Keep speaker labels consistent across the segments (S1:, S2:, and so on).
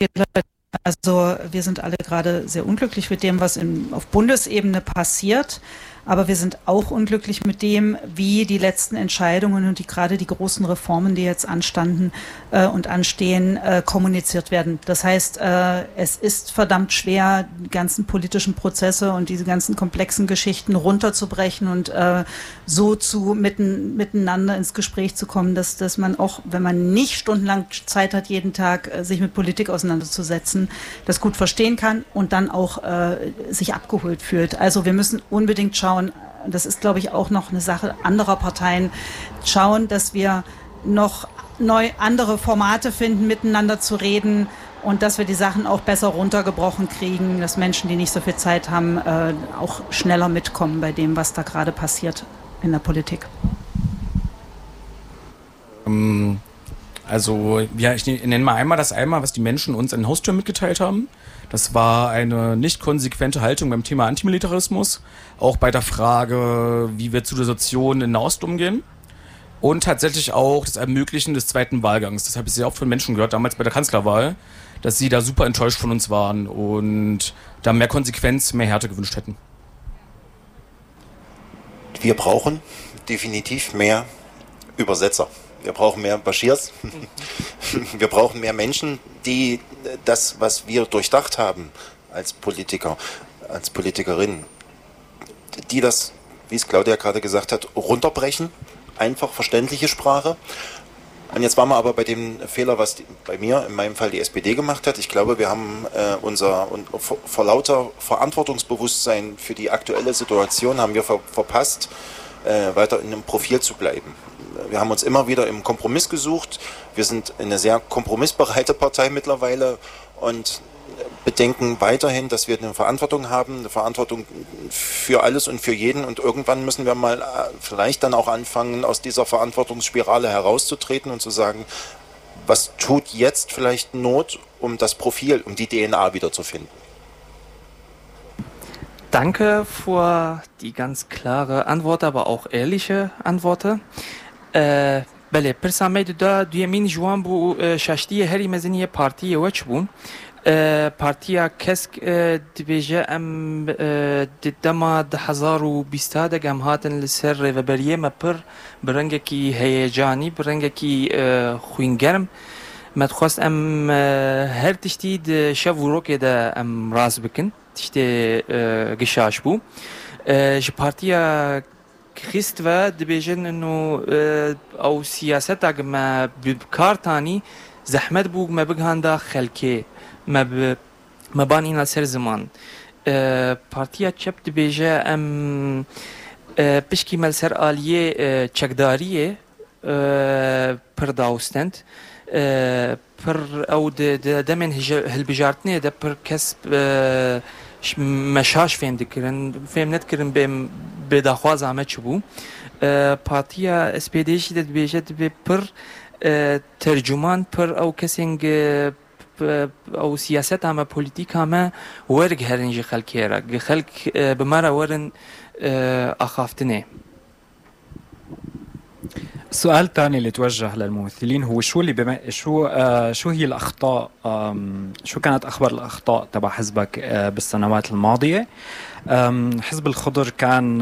S1: Also wir sind alle gerade sehr unglücklich mit dem, was auf Bundesebene passiert. Aber wir sind auch unglücklich mit dem, wie die letzten Entscheidungen und gerade die großen Reformen, die jetzt anstanden und anstehen, kommuniziert werden. Das heißt, es ist verdammt schwer, die ganzen politischen Prozesse und diese ganzen komplexen Geschichten runterzubrechen und so miteinander ins Gespräch zu kommen, dass man auch, wenn man nicht stundenlang Zeit hat, jeden Tag sich mit Politik auseinanderzusetzen, das gut verstehen kann und dann auch sich abgeholt fühlt. Also wir müssen unbedingt schauen, das ist, glaube ich, auch noch eine Sache anderer Parteien, schauen, dass wir noch andere Formate finden, miteinander zu reden und dass wir die Sachen auch besser runtergebrochen kriegen, dass Menschen, die nicht so viel Zeit haben, auch schneller mitkommen bei dem, was da gerade passiert in der Politik.
S2: Also, ja, ich nenne mal einmal was die Menschen uns an den Haustüren mitgeteilt haben. Das war eine nicht konsequente Haltung beim Thema Antimilitarismus, auch bei der Frage, wie wir zu der Situation in Nahost umgehen und tatsächlich auch das Ermöglichen des zweiten Wahlgangs. Das habe ich sehr oft von Menschen gehört, damals bei der Kanzlerwahl, dass sie da super enttäuscht von uns waren und da mehr Konsequenz, mehr Härte gewünscht hätten.
S3: Wir brauchen definitiv mehr Übersetzer. Wir brauchen mehr Bashirs. Wir brauchen mehr Menschen, die das, was wir durchdacht haben als Politiker, als Politikerin, die das, wie es Claudia gerade gesagt hat, runterbrechen, einfach verständliche Sprache. Und jetzt waren wir aber bei dem Fehler, was bei mir, in meinem Fall die SPD gemacht hat. Ich glaube, wir haben vor lauter Verantwortungsbewusstsein für die aktuelle Situation haben wir verpasst, weiter in einem Profil zu bleiben. Wir haben uns immer wieder im Kompromiss gesucht. Wir sind eine sehr kompromissbereite Partei mittlerweile und bedenken weiterhin, dass wir eine Verantwortung haben, eine Verantwortung für alles und für jeden. Und irgendwann müssen wir mal vielleicht dann auch anfangen, aus dieser Verantwortungsspirale herauszutreten und zu sagen, was tut jetzt vielleicht Not, um das Profil, um die DNA wiederzufinden.
S4: Danke für die ganz klare Antwort, aber auch ehrliche Antworten. بله پرسا مید دا دویمین جوان بو شاشتی هری مزنی پارتی وچ بون پارتیا کسک دبیجه ام دما 2020 دگم هاتن لسر ریوبریه مپر برنگه کی هیجانی برنگه کی خوینگرم مدخواست ام هر تشتید شف وروکه دا ام راز بکن تشتی گشاش بو ج پارتیا خست و دبیجن انه او سیاست اگه ما بکارتانی زحمت بوگ ما بگهاندا خلکه ما بان اینا سر زمان پارتیا چپ دبیجه ام پشکی مل سر آلیه چکداریه پر داوستند پر او دمن هلبجارتنه ده پر کسب مشاش فهم نتكرن بداخواز عمد شبو پارتیا اسپیدیشی داد بیجد به پر ترجمان پر او کسینگ او سیاست همه پولیتیک همه ورگ هرنج خلکی را خلق بمارا ورن اخافتنه.
S5: السؤال الثاني اللي توجه للممثلين هو شو هي الأخطاء شو كانت أخبار الأخطاء تبع حزبك بالسنوات الماضية. حزب الخضر كان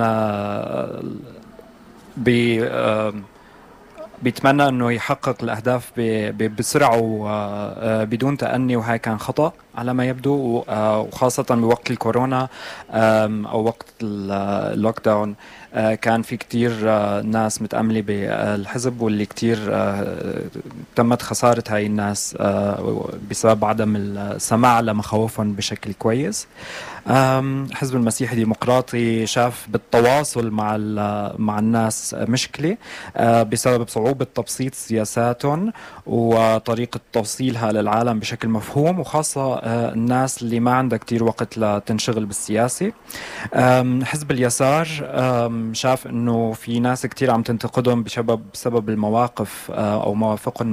S5: بيتمنى انه يحقق الاهداف بسرعه وبدون تأني وهي كان خطأ على ما يبدو وخاصة بوقت الكورونا او وقت اللوك داون كان في كتير ناس متأملة بالحزب واللي كتير تمت خسارة هاي الناس بسبب عدم السماع لمخاوفهم بشكل كويس. حزب المسيحي الديمقراطي شاف بالتواصل مع الناس مشكلة بسبب صعوبة تبسيط سياساتهم وطريقة توصيلها للعالم بشكل مفهوم وخاصة الناس اللي ما عندها كتير وقت لتنشغل بالسياسة. حزب اليسار شاف انه في ناس كتير عم تنتقدهم بسبب المواقف او مواقفهم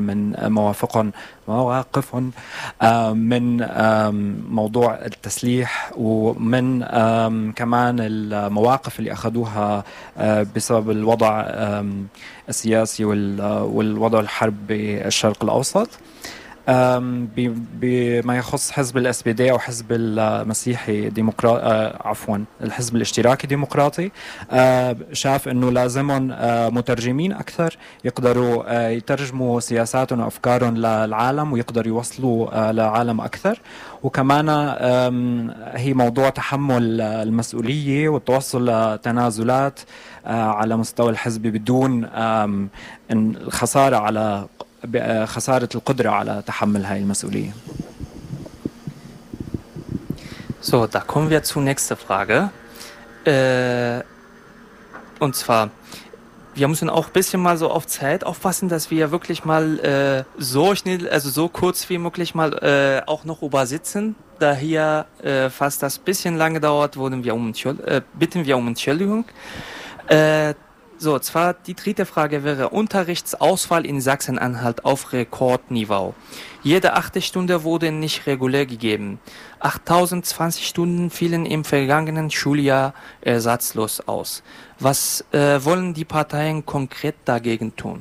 S5: من موضوع التسليح ومن كمان المواقف اللي أخذوها بسبب الوضع السياسي والوضع الحرب بالشرق الأوسط. بما يخص حزب الاس بي دي او حزب المسيحي عفوا الحزب الاشتراكي ديمقراطي، شاف انه لازمهم مترجمين اكثر يقدروا يترجموا سياساتهم وافكارهم للعالم ويقدروا يوصلوا لعالم اكثر. وكمان هي موضوع تحمل المسؤوليه والتوصل لتنازلات على مستوى الحزب بدون خسارة القدرة على تحمل هاي المسؤولية.
S4: So, da kommen wir zur nächsten Frage. Und zwar, wir müssen auch ein bisschen mal so auf Zeit aufpassen, dass wir wirklich mal so schnell, also so kurz wie möglich mal auch noch übersetzen. Da hier fast das bisschen lange dauert, bitten wir um Entschuldigung. So, zwar die dritte Frage wäre Unterrichtsausfall in Sachsen-Anhalt auf Rekordniveau. Jede 8. Stunde wurde nicht regulär gegeben. 8020 Stunden fielen im vergangenen Schuljahr ersatzlos aus. Was wollen die Parteien konkret dagegen tun?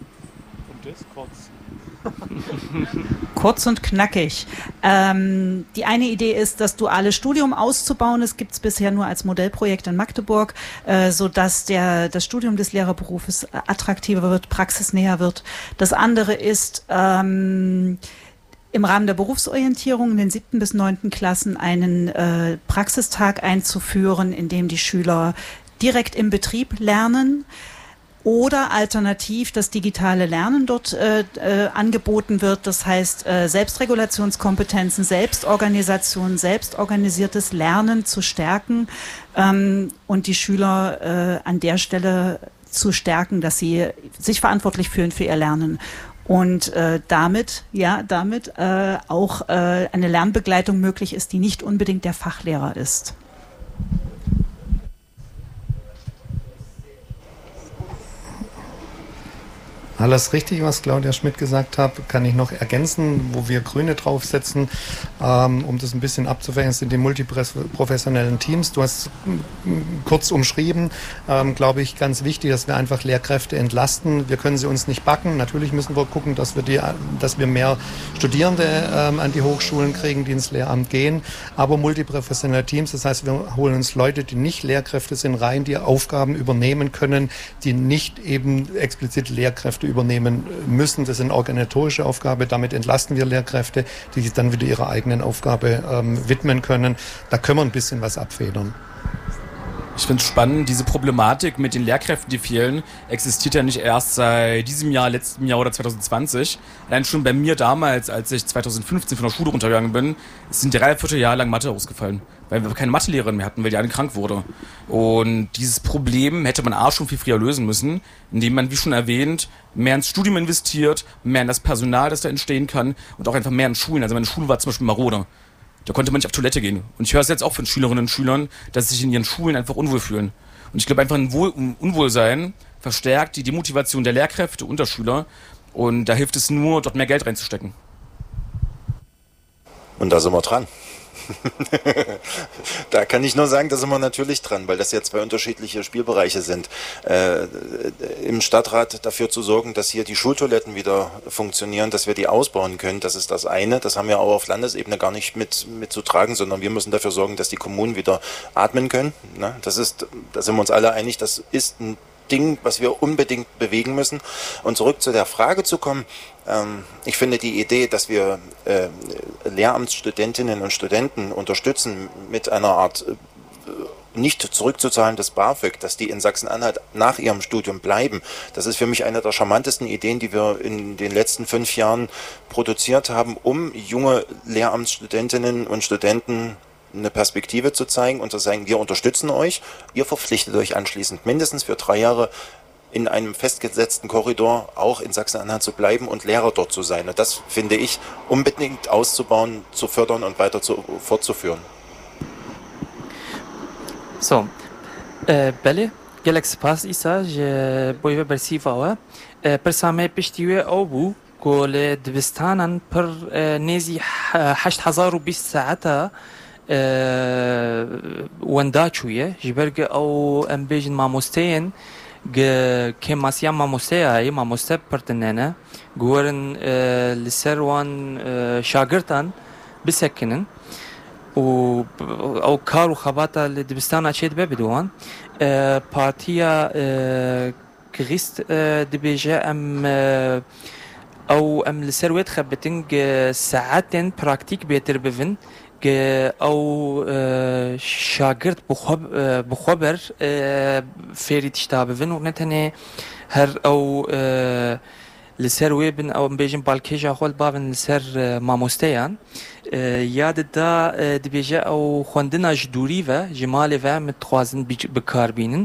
S1: Kurz und knackig. Die eine Idee ist, das duale Studium auszubauen. Es gibt es bisher nur als Modellprojekt in Magdeburg, sodass das Studium des Lehrerberufes attraktiver wird, praxisnäher wird. Das andere ist, im Rahmen der Berufsorientierung in den 7. bis 9. Klassen einen Praxistag einzuführen, in dem die Schüler direkt im Betrieb lernen. Oder alternativ das digitale Lernen dort angeboten wird. Das heißt, Selbstregulationskompetenzen, Selbstorganisation, selbstorganisiertes Lernen zu stärken und die Schüler an der Stelle zu stärken, dass sie sich verantwortlich fühlen für ihr Lernen. Und damit auch eine Lernbegleitung möglich ist, die nicht unbedingt der Fachlehrer ist.
S6: Alles richtig, was Claudia Schmidt gesagt hat, kann ich noch ergänzen, wo wir Grüne draufsetzen, um das ein bisschen abzuwägen, sind die multiprofessionellen Teams. Du hast kurz umschrieben, glaube ich, ganz wichtig, dass wir einfach Lehrkräfte entlasten. Wir können sie uns nicht backen. Natürlich müssen wir gucken, dass wir mehr Studierende an die Hochschulen kriegen, die ins Lehramt gehen. Aber multiprofessionelle Teams, das heißt, wir holen uns Leute, die nicht Lehrkräfte sind, rein, die Aufgaben übernehmen können, die nicht eben explizit Lehrkräfte übernehmen müssen. Das ist eine organisatorische Aufgabe. Damit entlasten wir Lehrkräfte, die sich dann wieder ihrer eigenen Aufgabe widmen können. Da können wir ein bisschen was abfedern.
S2: Ich finde es spannend, diese Problematik mit den Lehrkräften, die fehlen, existiert ja nicht erst seit diesem Jahr, letztem Jahr oder 2020. Allein schon bei mir damals, als ich 2015 von der Schule runtergegangen bin, sind 3/4 Jahre lang Mathe ausgefallen, weil wir keine Mathelehrerin mehr hatten, weil die eine krank wurde. Und dieses Problem hätte man schon viel früher lösen müssen, indem man, wie schon erwähnt, mehr ins Studium investiert, mehr in das Personal, das da entstehen kann und auch einfach mehr in Schulen. Also meine Schule war zum Beispiel marode. Da konnte man nicht auf Toilette gehen. Und ich höre es jetzt auch von Schülerinnen und Schülern, dass sie sich in ihren Schulen einfach unwohl fühlen. Und ich glaube, einfach ein Unwohlsein verstärkt die Demotivation der Lehrkräfte und der Schüler. Und da hilft es nur, dort mehr Geld reinzustecken.
S3: Und da sind wir dran. Da kann ich nur sagen, da sind wir natürlich dran, weil das ja zwei unterschiedliche Spielbereiche sind. Im Stadtrat dafür zu sorgen, dass hier die Schultoiletten wieder funktionieren, dass wir die ausbauen können, das ist das eine. Das haben wir auch auf Landesebene gar nicht mit zu tragen, sondern wir müssen dafür sorgen, dass die Kommunen wieder atmen können. Da sind wir uns alle einig, das ist ein Ding, was wir unbedingt bewegen müssen. Und zurück zu der Frage zu kommen, ich finde die Idee, dass wir Lehramtsstudentinnen und Studenten unterstützen mit einer Art nicht zurückzuzahlen des BAföG, dass die in Sachsen-Anhalt nach ihrem Studium bleiben, das ist für mich eine der charmantesten Ideen, die wir in den letzten 5 Jahren produziert haben, um junge Lehramtsstudentinnen und Studenten eine Perspektive zu zeigen und zu sagen, wir unterstützen euch, ihr verpflichtet euch anschließend mindestens für 3 Jahre in einem festgesetzten Korridor auch in Sachsen-Anhalt zu bleiben und Lehrer dort zu sein. Und das finde ich unbedingt auszubauen, zu fördern und weiter fortzuführen.
S4: So, بله گلک سپاس ایسا بوی برسیفاوه پرسامه پشتیوه او بو کل دبستانن پر نیزی 8020 ساعته وندا چویه جبرگ او ام بیجن ماموستین كماسيا ماموسيا ماموستا برتنانا جورن لسروان شاگرتان بسكنن و او كارو خباتا لدبستان اشيد ببدوان بارتيا كريست دبيجا ام او ام لسرويت خبتنج ساعتين براكتيك بيتر بفن او شاگرد بخبر فيري تشتابفن ونتنه هر او لسر ويبن او بيجن بالكيجا خول بابن لسر ماموستيان ياد دا دبيجا او خوندنا جدوري و جمالي و متخوازن بكاربينن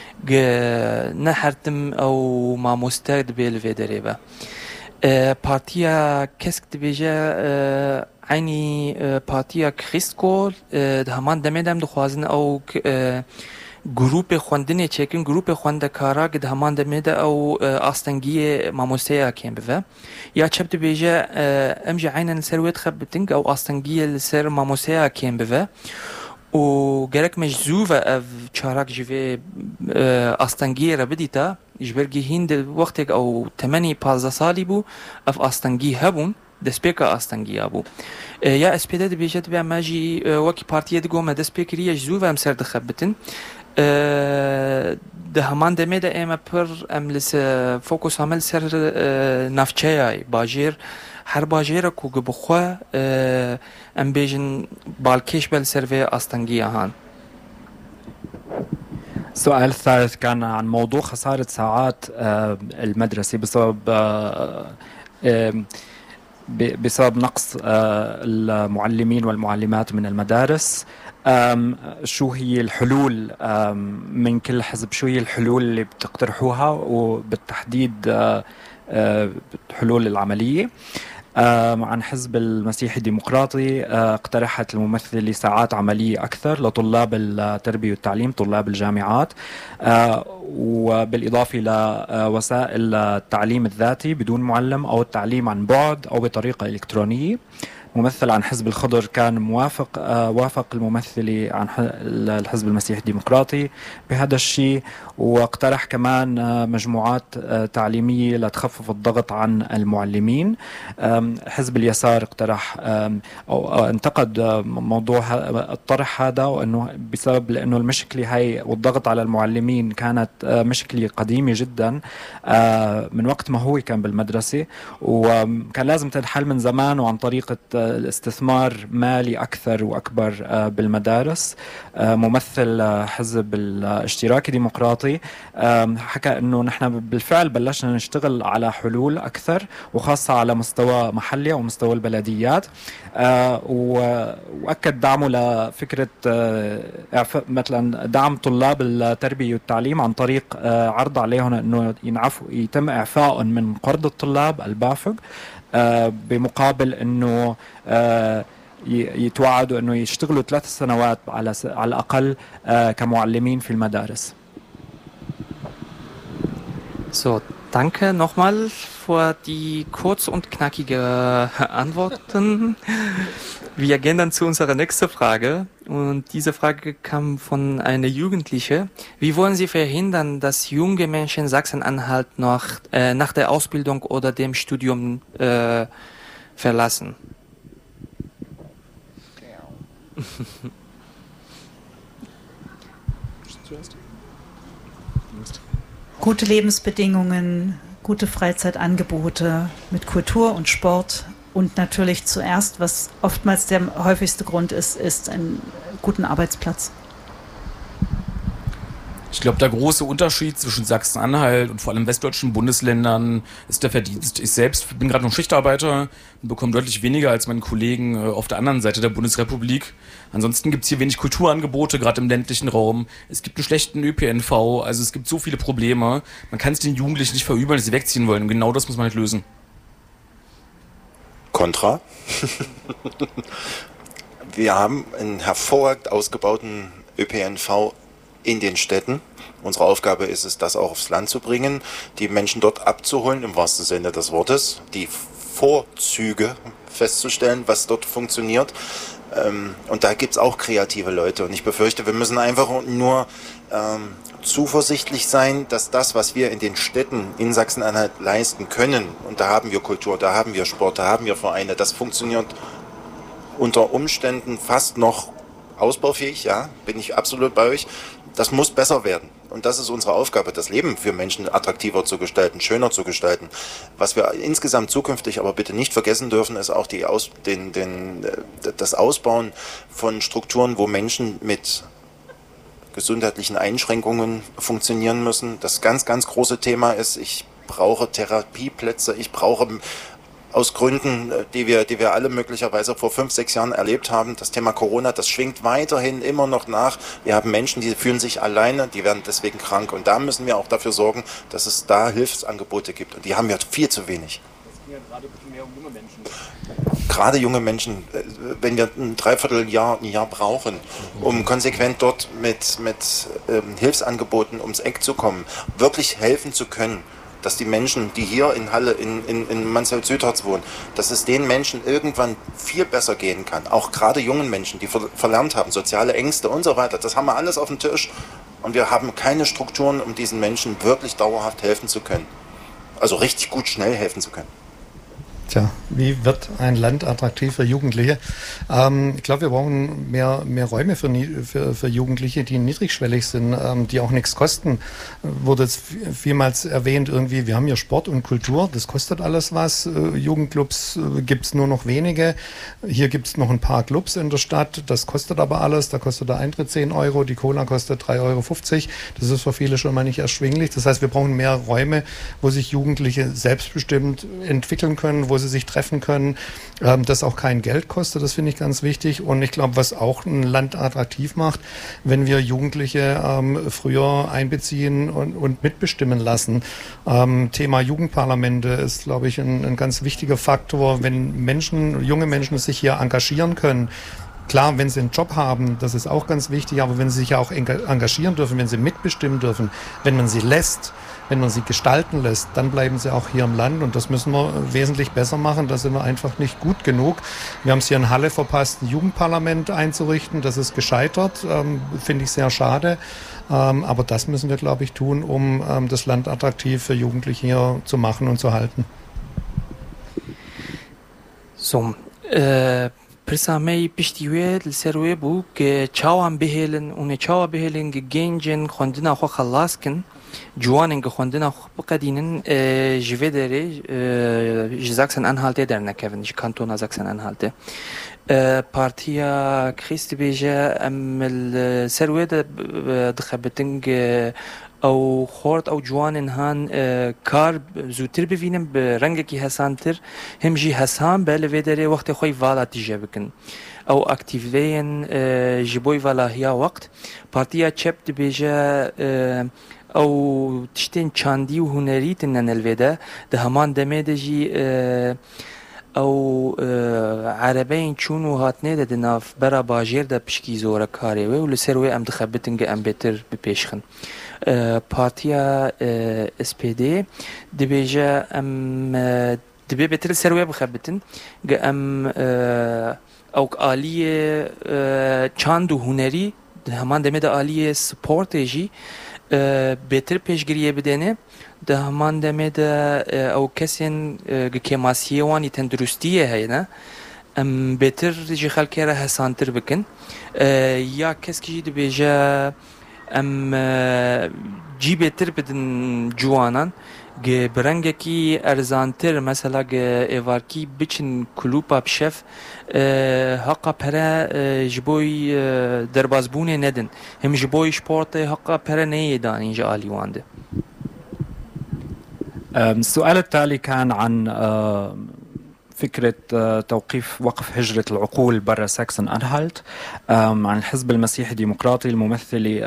S4: نحرتم او ماموستا دبيل في دريبا بارتيا كسك دبيجا عيني بارتيا كريستكول همان دمدم دخوازن او گروپ خوندنی چکن گروپ خونده کارا که همان دمیده او آستنگی ماموسیا کیم بفه یا چبت بیجه امجا عینن سرویت خبتنگ او آستنگی سر ماموسیا کیم بفه و گرک مجزو و اف چارک جوی آستنگی را بدیتا جبرگی هند وقتی او 8-15 سالی بو اف آستنگی هبون دسپیکا آستنگی ابو یا اسپیده بیجه به ماجی وکی پارتیه دگومه دسپیکری جزو و امسر دخبتن ده همان دمه ده اما پر املس فوکس عمل سر نفچه باجیر هر باجیر کو بخوا ام بیجن بالکش بل سروی استنگی هان.
S5: السؤال الثالث كان عن موضوع خسارة ساعات المدرسة بسبب نقص المعلمين والمعلمات من المدارس. شو هي الحلول من كل حزب؟ شو هي الحلول اللي بتقترحوها وبالتحديد الحلول العملية؟ عن حزب المسيحي الديمقراطي اقترحت الممثلة ساعات عملية أكثر لطلاب التربية والتعليم طلاب الجامعات وبالإضافة إلى وسائل التعليم الذاتي بدون معلم أو التعليم عن بعد أو بطريقة إلكترونية. ممثل عن حزب الخضر كان وافق الممثلة عن الحزب المسيحي الديمقراطي بهذا الشيء واقترح كمان مجموعات تعليمية لتخفف الضغط عن المعلمين. حزب اليسار اقترح أو انتقد موضوع الطرح هذا وأنه بسبب لأنه المشكلة هاي والضغط على المعلمين كانت مشكلة قديمة جدا من وقت ما هو كان بالمدرسة وكان لازم تنحل من زمان وعن طريقة الاستثمار مالي أكثر وأكبر بالمدارس. ممثل حزب الاشتراكي الديمقراطي حكى أنه نحن بالفعل بلشنا نشتغل على حلول أكثر وخاصة على مستوى محلي ومستوى البلديات وأكد دعمه لفكرة مثلا دعم طلاب التربية والتعليم عن طريق عرض عليهم أنه يتم إعفاء من قرض الطلاب البافق بمقابل أنه يتوعدوا أنه يشتغلوا 3 سنوات على الأقل كمعلمين في المدارس.
S4: So, danke nochmal für die kurz und knackige Antworten. Wir gehen dann zu unserer nächsten Frage. Und diese Frage kam von einer Jugendlichen. Wie wollen Sie verhindern, dass junge Menschen Sachsen-Anhalt nach der Ausbildung oder dem Studium verlassen?
S1: Gute Lebensbedingungen, gute Freizeitangebote mit Kultur und Sport und natürlich zuerst, was oftmals der häufigste Grund ist einen guten Arbeitsplatz.
S2: Ich glaube, der große Unterschied zwischen Sachsen-Anhalt und vor allem westdeutschen Bundesländern ist der Verdienst. Ich selbst bin gerade noch Schichtarbeiter und bekomme deutlich weniger als meine Kollegen auf der anderen Seite der Bundesrepublik. Ansonsten gibt es hier wenig Kulturangebote, gerade im ländlichen Raum. Es gibt einen schlechten ÖPNV, also es gibt so viele Probleme. Man kann es den Jugendlichen nicht verübeln, dass sie wegziehen wollen. Und genau das muss man halt lösen.
S3: Kontra. Wir haben einen hervorragend ausgebauten ÖPNV in den Städten. Unsere Aufgabe ist es, das auch aufs Land zu bringen, die Menschen dort abzuholen, im wahrsten Sinne des Wortes, die Vorzüge festzustellen, was dort funktioniert. Und da gibt es auch kreative Leute. Und ich befürchte, wir müssen einfach nur zuversichtlich sein, dass das, was wir in den Städten in Sachsen-Anhalt leisten können, und da haben wir Kultur, da haben wir Sport, da haben wir Vereine, das funktioniert unter Umständen fast noch ausbaufähig, ja, bin ich absolut bei euch. Das muss besser werden. Und das ist unsere Aufgabe, das Leben für Menschen attraktiver zu gestalten, schöner zu gestalten. Was wir insgesamt zukünftig aber bitte nicht vergessen dürfen, ist auch das Ausbauen von Strukturen, wo Menschen mit gesundheitlichen Einschränkungen funktionieren müssen. Das ganz, ganz große Thema ist, ich brauche Therapieplätze, ich brauche aus Gründen, die wir alle möglicherweise vor 5, 6 Jahren erlebt haben. Das Thema Corona, das schwingt weiterhin immer noch nach. Wir haben Menschen, die fühlen sich alleine, die werden deswegen krank. Und da müssen wir auch dafür sorgen, dass es da Hilfsangebote gibt. Und die haben wir viel zu wenig. Es ging ja gerade mehr um junge Menschen. Gerade junge Menschen, wenn wir ein Dreivierteljahr, ein Jahr brauchen, um konsequent dort mit Hilfsangeboten ums Eck zu kommen, wirklich helfen zu können, dass die Menschen, die hier in Halle, in Mansfeld-Südharz wohnen, dass es den Menschen irgendwann viel besser gehen kann. Auch gerade jungen Menschen, die verlernt haben, soziale Ängste und so weiter. Das haben wir alles auf dem Tisch. Und wir haben keine Strukturen, um diesen Menschen wirklich dauerhaft helfen zu können. Also richtig gut, schnell helfen zu können.
S6: Tja, wie wird ein Land attraktiv für Jugendliche? Ich glaube, wir brauchen mehr Räume für Jugendliche, die niedrigschwellig sind, die auch nichts kosten. Wurde jetzt vielmals erwähnt, irgendwie, wir haben hier Sport und Kultur, das kostet alles was. Jugendclubs gibt es nur noch wenige. Hier gibt es noch ein paar Clubs in der Stadt, das kostet aber alles. Da kostet der Eintritt 10 Euro, die Cola kostet 3,50 Euro. Das ist für viele schon mal nicht erschwinglich. Das heißt, wir brauchen mehr Räume, wo sich Jugendliche selbstbestimmt entwickeln können, wo sie sich treffen können, das auch kein Geld kostet, das finde ich ganz wichtig. Und ich glaube, was auch ein Land attraktiv macht, wenn wir Jugendliche früher einbeziehen und mitbestimmen lassen. Thema Jugendparlamente ist, glaube ich, ein ganz wichtiger Faktor, wenn junge Menschen sich hier engagieren können. Klar, wenn sie einen Job haben, das ist auch ganz wichtig, aber wenn sie sich auch engagieren dürfen, wenn sie mitbestimmen dürfen, wenn man sie lässt, wenn man sie gestalten lässt, dann bleiben sie auch hier im Land und das müssen wir wesentlich besser machen. Da sind wir einfach nicht gut genug. Wir haben es hier in Halle verpasst, ein Jugendparlament einzurichten. Das ist gescheitert, finde ich sehr schade. Aber das müssen wir, glaube ich, tun, um das Land attraktiv für Jugendliche hier zu machen und zu halten.
S4: So, Persamei piştiye l'serwe bu ke çawan behelen un çawa behelen gencen khondina xo khalaskin Juanen gekhondina xo bqadinin jvedere Sachsen-Anhalte dernekevin Kantona Sachsen-Anhalte Partia Christi beje am serwe de dkhabeting او خورد او جوانن هان کار زوتر ببینم به رنگ کی حسانتر هم جی حسان بله ودره وقت خوی والا تیجه بکن او اکتیوین جبوی والا هیا وقت پارتیا چپ دبیجه او تشتین چاندی و هنری تنن الوده ده همان دمه ده جی او عربین چون و هاتنه ده ناف برا باجیر ده پشکی زوره کاری و لسروی ام دخبتنگ ام بهتر بپیشخن پارتیا SPD دبیجه ام دبی بهتر سروی بخبتن ام او آلیه چاند و هنری همان دمه ده آلیه سپورت جی بهتر پیشگیری بدنه ده همان دمه ده او کسین که ماسیه وانی تندرستیه هی نه ام بهتر جی خلکی را حسانتر بکن یا کس کی دبیجه ام جی بهتر بدن جوانان برنگکی ارزانتر مثلا ایوارکی بچن کلوپا بشف حقا پره جبوی دربازبونه ندن هم جبوی شپورت حقا پره نیدان اینجا آلیوانده.
S5: السؤال التالي كان عن فكرة وقف هجرة العقول برا ساكسن أنهالت عن الحزب المسيحي الديمقراطي. الممثلة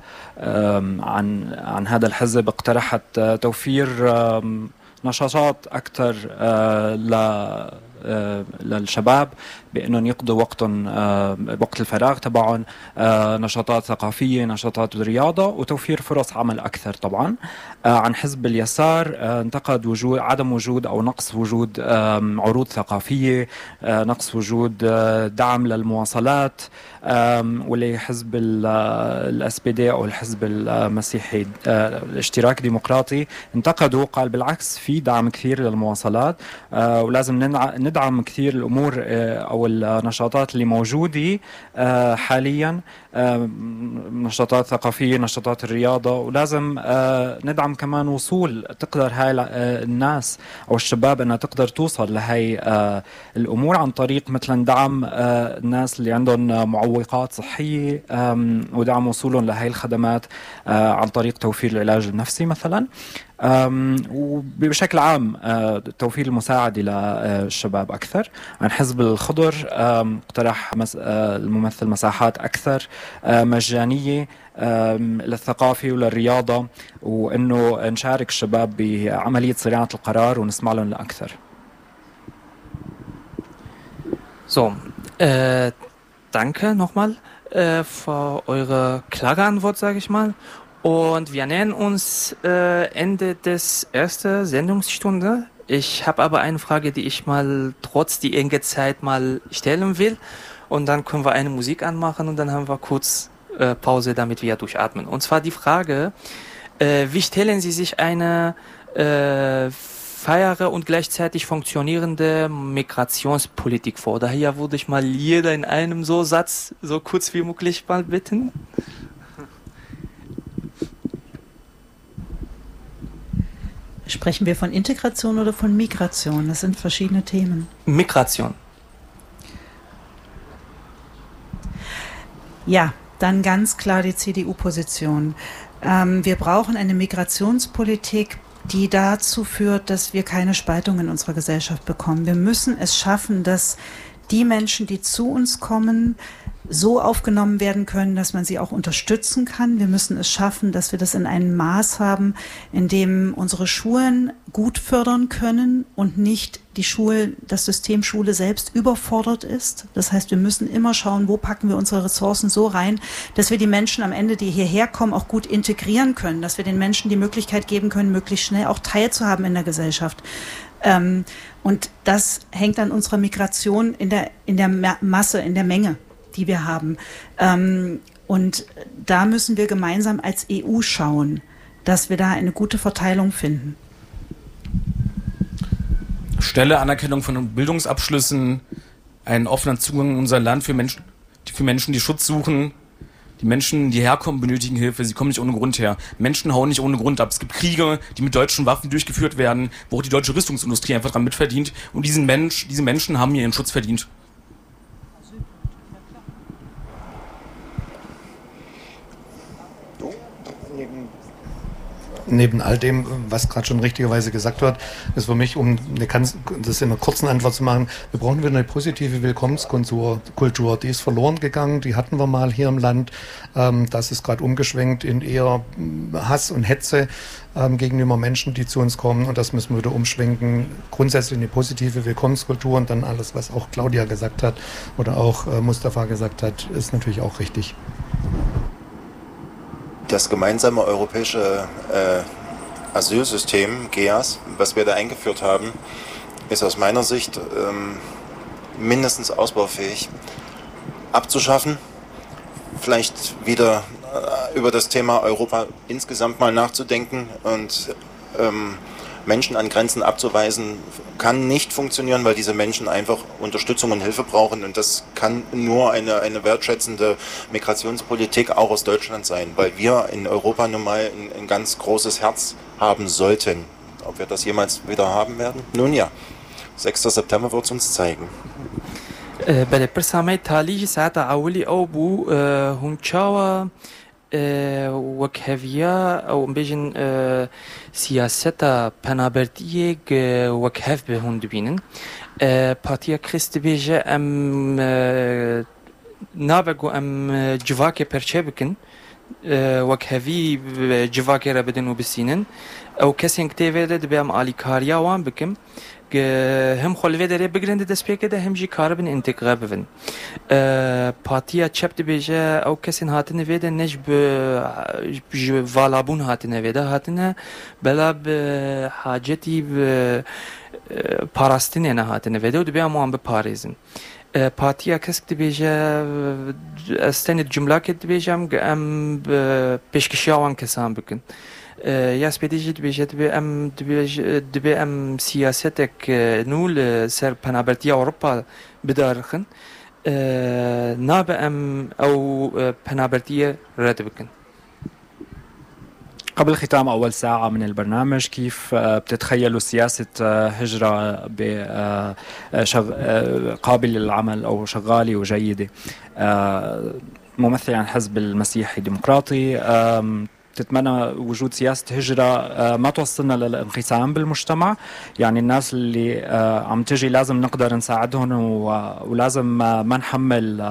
S5: عن هذا الحزب اقترحت توفير نشاطات أكثر للشباب بأنهم يقضوا وقتهم وقت الفراغ تبعهم نشاطات ثقافية نشاطات رياضة وتوفير فرص عمل أكثر طبعا. عن حزب اليسار انتقد عدم وجود أو نقص وجود عروض ثقافية نقص وجود دعم للمواصلات واللي حزب الاس بي دي أو الحزب المسيحي الاشتراك الديمقراطي انتقدوا قال بالعكس في دعم كثير للمواصلات ولازم ندعم كثير الأمور أو النشاطات اللي موجودة حاليا نشاطات ثقافية نشاطات الرياضة ولازم ندعم كمان وصول تقدر هاي الناس أو الشباب أنها تقدر توصل لهاي الأمور عن طريق مثلا دعم الناس اللي عندهم معوقات صحية ودعم وصولهم لهاي الخدمات عن طريق توفير العلاج النفسي مثلا وبشكل عام توفير المساعدة للشباب أكثر. عن حزب الخضر اقترح الممثل مساحات أكثر مجانية للثقافة وللرياضة وأنه نشارك الشباب بعملية صناعة القرار ونسمع لهم لأكثر.
S4: So, danke nochmal für eure klare Antwort, sage ich mal. Und wir nähern uns Ende des ersten Sendungsstunde. Ich habe aber eine Frage, die ich mal trotz die enge Zeit mal stellen will. Und dann können wir eine Musik anmachen und dann haben wir kurz Pause, damit wir durchatmen. Und zwar die Frage, wie stellen Sie sich eine faire und gleichzeitig funktionierende Migrationspolitik vor? Daher würde ich mal jeder in einem so Satz so kurz wie möglich mal bitten.
S1: Sprechen wir von Integration oder von Migration? Das sind verschiedene Themen.
S4: Migration.
S1: Ja, dann ganz klar die CDU-Position. Wir brauchen eine Migrationspolitik, die dazu führt, dass wir keine Spaltung in unserer Gesellschaft bekommen. Wir müssen es schaffen, dass die Menschen, die zu uns kommen, so aufgenommen werden können, dass man sie auch unterstützen kann. Wir müssen es schaffen, dass wir das in einem Maß haben, in dem unsere Schulen gut fördern können und nicht das System Schule selbst überfordert ist. Das heißt, wir müssen immer schauen, wo packen wir unsere Ressourcen so rein, dass wir die Menschen am Ende, die hierher kommen, auch gut integrieren können, dass wir den Menschen die Möglichkeit geben können, möglichst schnell auch teilzuhaben in der Gesellschaft. Und das hängt an unserer Migration in der Masse, in der Menge, die wir haben. Und da müssen wir gemeinsam als EU schauen, dass wir da eine gute Verteilung finden.
S2: Schnelle Anerkennung von Bildungsabschlüssen, einen offenen Zugang in unser Land für Menschen, die Schutz suchen. Die Menschen, die herkommen, benötigen Hilfe. Sie kommen nicht ohne Grund her. Menschen hauen nicht ohne Grund ab. Es gibt Kriege, die mit deutschen Waffen durchgeführt werden, wo auch die deutsche Rüstungsindustrie einfach dran mitverdient. Und diese Menschen haben ihren Schutz verdient.
S6: Neben all dem, was gerade schon richtigerweise gesagt wird, ist für mich, um das in einer kurzen Antwort zu machen, wir brauchen wieder eine positive Willkommenskultur. Die ist verloren gegangen, die hatten wir mal hier im Land. Das ist gerade umgeschwenkt in eher Hass und Hetze gegenüber Menschen, die zu uns kommen. Und das müssen wir wieder umschwenken. Grundsätzlich eine positive Willkommenskultur und dann alles, was auch Claudia gesagt hat oder auch Mustafa gesagt hat, ist natürlich auch richtig.
S3: Das gemeinsame europäische Asylsystem, GEAS, was wir da eingeführt haben, ist aus meiner Sicht mindestens ausbaufähig abzuschaffen. Vielleicht wieder über das Thema Europa insgesamt mal nachzudenken und Menschen an Grenzen abzuweisen, kann nicht funktionieren, weil diese Menschen einfach Unterstützung und Hilfe brauchen. Und das kann nur eine wertschätzende Migrationspolitik auch aus Deutschland sein, weil wir in Europa nun mal ein ganz großes Herz haben sollten. Ob wir das jemals wieder haben werden? Nun ja, 6. September wird es uns zeigen.
S4: bei der برسامه تالی ساعت اولی او بو هونچاوا وكهفيا او بيجن سياستا بنابرتيه وكهف بهون دبينن بارتيا كريست بيجا ام نابغو ام جواكي برچبكن وكهفي جواكي ربدن وبسينن او كسين كتيفه دبي ام اليكاريا وان بكم هم خلوه داره بگرنده دست پی کده هم جی کاربن انتقاب بن پاتیا چپ دبیجه او کسی هاتنه ویده نج به والابون هاتنه ویده هاتنه بلا به حاجتی به پاراستینه نه هاتنه ویده و دبی اموان به پاریزن پاتیا کس دبیجه استند جمله که دبیجم ام پیشکشی آوان کسان بکن یاس بدیجی دبیجه دبی ام سیاستک نول سر پنابرتی اوروبا بدارخن ناب ام او پنابرتی رد بکن.
S5: قبل ختام أول ساعة من البرنامج كيف بتتخيلوا سياسة هجرة قابلة للعمل أو شغالة وجيدة ممثل عن حزب المسيحي الديمقراطي تتمنى وجود سياسة هجرة ما توصلنا للانقسام بالمجتمع يعني الناس اللي عم تجي لازم نقدر نساعدهم ولازم ما نحمل